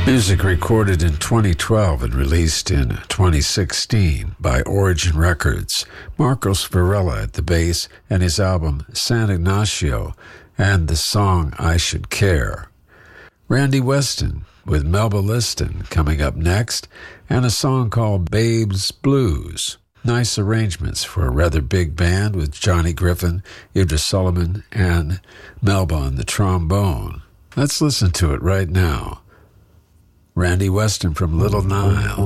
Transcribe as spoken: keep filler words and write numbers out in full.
Music recorded in twenty twelve and released in twenty sixteen by Origin Records. Marcos Varela at the bass and his album San Ignacio and the song I Should Care. Randy Weston with Melba Liston coming up next, and a song called Babe's Blues. Nice arrangements for a rather big band with Johnny Griffin, Idris Sullivan, and Melba on the trombone. Let's listen to it right now. Randy Weston from Little Nile.